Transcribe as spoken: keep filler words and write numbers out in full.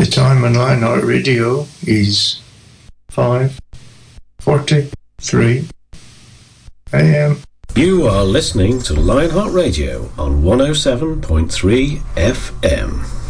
time on Lionheart Radio is five forty-three a m. You are listening to Lionheart Radio on one oh seven point three F M.